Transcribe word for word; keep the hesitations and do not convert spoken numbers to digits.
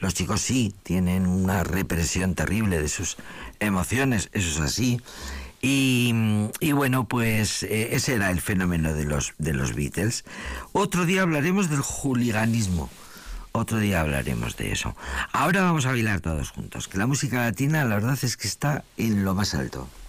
Los chicos sí tienen una represión terrible de sus emociones, eso es así. Y, y bueno, pues eh, ese era el fenómeno de los, de los Beatles. Otro día hablaremos del hooliganismo. Otro día hablaremos de eso. Ahora vamos a bailar todos juntos, que la música latina la verdad es que está en lo más alto.